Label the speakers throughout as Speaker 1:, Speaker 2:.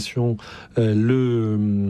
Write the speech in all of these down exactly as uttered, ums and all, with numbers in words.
Speaker 1: Euh, le,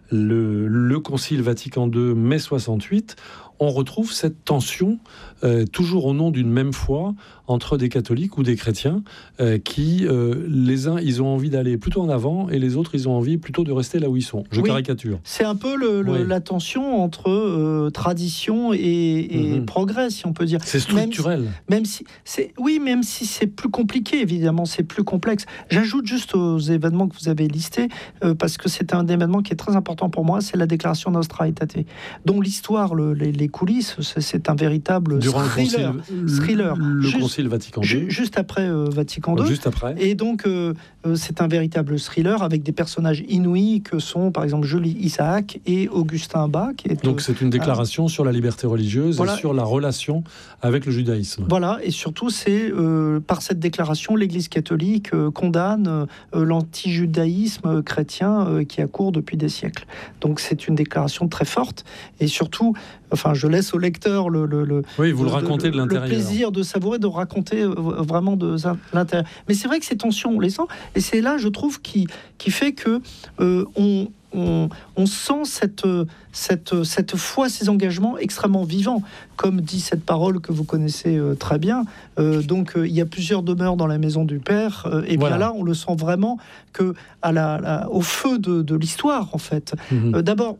Speaker 1: le, le Concile Vatican deux, mai soixante-huit, on retrouve cette tension, euh, toujours au nom d'une même foi, entre des catholiques ou des chrétiens, euh, qui, euh, les uns, ils ont envie d'aller plutôt en avant, et les autres, ils ont envie plutôt de rester là où ils sont. Je
Speaker 2: oui,
Speaker 1: caricature.
Speaker 2: C'est un peu le, le, oui. la tension entre euh, tradition et, et mm-hmm. progrès, si on peut dire.
Speaker 1: C'est structurel.
Speaker 2: Même si, même si c'est, oui, même si c'est plus compliqué, évidemment, c'est plus complexe. J'ajoute juste aux événements que vous avez listés, euh, parce que c'est un événement qui est très important pour moi, c'est la déclaration Nostra Aetate, dont l'histoire, le, les, les coulisses, c'est, c'est un véritable
Speaker 1: Durant
Speaker 2: thriller.
Speaker 1: Le concile,
Speaker 2: thriller.
Speaker 1: Le
Speaker 2: juste,
Speaker 1: concile Vatican deux.
Speaker 2: Ju- juste après euh, Vatican deux.
Speaker 1: Juste après.
Speaker 2: Et donc, euh, euh, c'est un véritable thriller avec des personnages inouïs que sont, par exemple, Julie Isaac et Augustin Bas. Qui est,
Speaker 1: donc, c'est une déclaration euh, sur la liberté religieuse
Speaker 2: voilà.
Speaker 1: et sur la relation avec le judaïsme.
Speaker 2: Voilà, et surtout, c'est euh, par cette déclaration, l'Église catholique euh, condamne euh, l'antijudaïsme chrétien euh, qui a cours depuis des siècles. Donc, c'est une déclaration très forte, et surtout, enfin, je laisse au lecteur le, le, le,
Speaker 1: oui, vous
Speaker 2: le,
Speaker 1: le racontez
Speaker 2: le,
Speaker 1: de l'intérieur.
Speaker 2: Le plaisir de savourer, de raconter euh, vraiment de l'intérieur. Mais c'est vrai que ces tensions, on les sent, et c'est là, je trouve, qui, qui fait que euh, on, on, on sent cette, cette, cette foi, ces engagements extrêmement vivants. Comme dit cette parole que vous connaissez euh, très bien, euh, donc euh, il y a plusieurs demeures dans la maison du Père, euh, et voilà. Bien là, on le sent vraiment que à la, la, au feu de, de l'histoire, en fait. Mm-hmm. Euh, d'abord,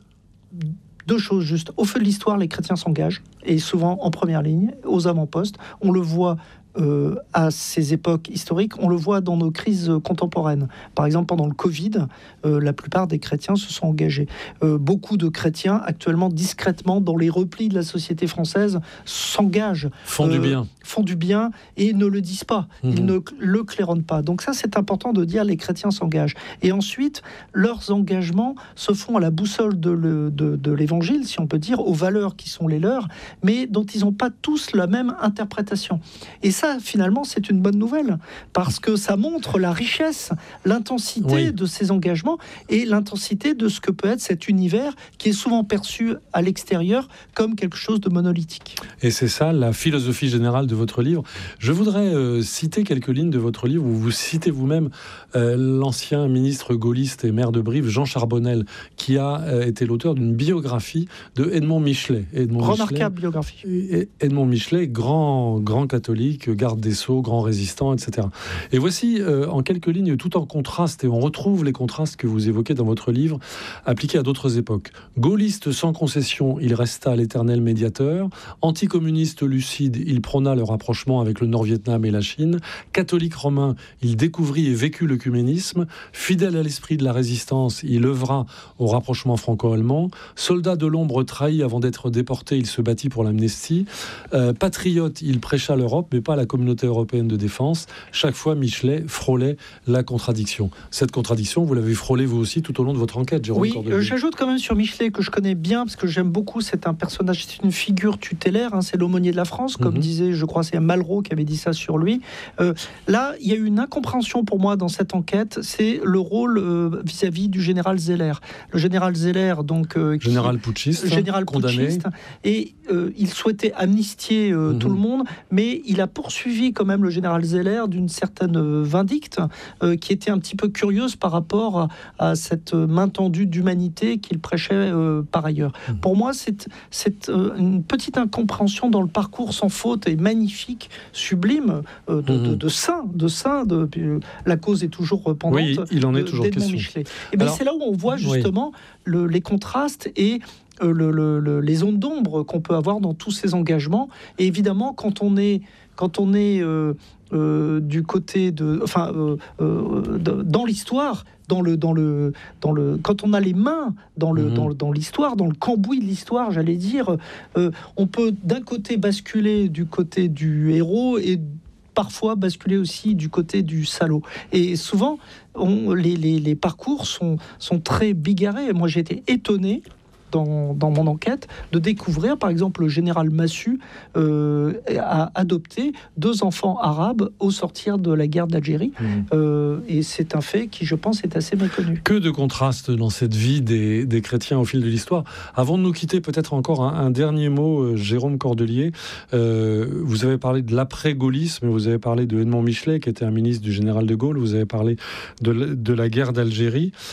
Speaker 2: deux choses juste. Au feu de l'histoire, les chrétiens s'engagent, et souvent en première ligne, aux avant-postes. On le voit euh, à ces époques historiques, on le voit dans nos crises contemporaines. Par exemple, pendant le Covid, euh, la plupart des chrétiens se sont engagés. Euh, beaucoup de chrétiens, actuellement, discrètement, dans les replis de la société française, s'engagent.
Speaker 1: Font euh, du bien.
Speaker 2: font du bien et ne le disent pas. Mmh. Ils ne le claironnent pas. Donc ça, c'est important de dire les chrétiens s'engagent. Et ensuite, leurs engagements se font à la boussole de, le, de, de l'évangile, si on peut dire, aux valeurs qui sont les leurs, mais dont ils n'ont pas tous la même interprétation. Et ça, finalement, c'est une bonne nouvelle, parce que ça montre la richesse, l'intensité oui. de ces engagements et l'intensité de ce que peut être cet univers qui est souvent perçu à l'extérieur comme quelque chose de monolithique.
Speaker 1: Et c'est ça, la philosophie générale de votre livre. Je voudrais euh, citer quelques lignes de votre livre où vous citez vous-même euh, l'ancien ministre gaulliste et maire de Brive, Jean Charbonnel, qui a euh, été l'auteur d'une biographie de Edmond Michelet. Edmond
Speaker 2: Remarquable Michelet, biographie.
Speaker 1: Edmond Michelet, grand, grand catholique, garde des Sceaux, grand résistant, et cetera. Et voici, euh, en quelques lignes, tout en contraste, et on retrouve les contrastes que vous évoquez dans votre livre, appliqués à d'autres époques. Gaulliste sans concession, il resta l'éternel médiateur. Anticommuniste lucide, il prôna le rapprochement avec le Nord-Vietnam et la Chine. Catholique romain, il découvrit et vécut l'œcuménisme. Fidèle à l'esprit de la résistance, il œuvra au rapprochement franco-allemand. Soldat de l'ombre trahi avant d'être déporté, il se battit pour l'amnistie. Euh, patriote, il prêcha l'Europe, mais pas la communauté européenne de défense. Chaque fois, Michelet frôlait la contradiction. Cette contradiction, vous l'avez frôlée vous aussi tout au long de votre enquête, Jérôme
Speaker 2: Oui,
Speaker 1: Cordelier.
Speaker 2: euh, j'ajoute quand même sur Michelet, que je connais bien, parce que j'aime beaucoup, c'est un personnage, c'est une figure tutélaire, hein, c'est l'aumônier de la France, comme mm-hmm. disait, je crois, c'est Malraux qui avait dit ça sur lui. Euh, là, il y a eu une incompréhension pour moi dans cette enquête, c'est le rôle euh, vis-à-vis du général Zeller. Le général Zeller, donc... Euh, qui,
Speaker 1: général putschiste,
Speaker 2: général
Speaker 1: condamné.
Speaker 2: Putschiste, et euh, il souhaitait amnistier euh, mm-hmm. tout le monde, mais il a poursuivi quand même le général Zeller d'une certaine euh, vindicte, euh, qui était un petit peu curieuse par rapport à, à cette main tendue d'humanité qu'il prêchait euh, par ailleurs. Mmh. Pour moi, c'est, c'est euh, une petite incompréhension dans le parcours sans faute et magnifique, sublime, euh, de, mmh. de, de saint, de saint. De, euh, la cause est toujours pendante.
Speaker 1: Oui, il en est
Speaker 2: de,
Speaker 1: toujours
Speaker 2: d'Edmond
Speaker 1: question.
Speaker 2: Michelet. Et bien,
Speaker 1: Alors,
Speaker 2: c'est là où on voit justement oui. le, les contrastes et euh, le, le, le, les zones d'ombre qu'on peut avoir dans tous ces engagements. Et évidemment, quand on est quand on est euh, euh, du côté de, enfin, euh, euh, de, dans l'histoire, dans le, dans le, dans le, quand on a les mains dans le, mmh. dans, dans l'histoire, dans le cambouis de l'histoire, j'allais dire, euh, on peut d'un côté basculer du côté du héros et parfois basculer aussi du côté du salaud. Et souvent, on, les, les, les parcours sont, sont très bigarrés. Moi, j'ai été étonné. Dans, dans mon enquête, de découvrir, par exemple, le général Massu euh, a adopté deux enfants arabes au sortir de la guerre d'Algérie. Mmh. Euh, et c'est un fait qui, je pense, est assez méconnu.
Speaker 1: Que de contrastes dans cette vie des, des chrétiens au fil de l'histoire. Avant de nous quitter, peut-être encore un, un dernier mot, euh, Jérôme Cordelier. Euh, vous avez parlé de l'après-gaullisme, vous avez parlé de Edmond Michelet, qui était un ministre du général de Gaulle, vous avez parlé de, de la guerre d'Algérie.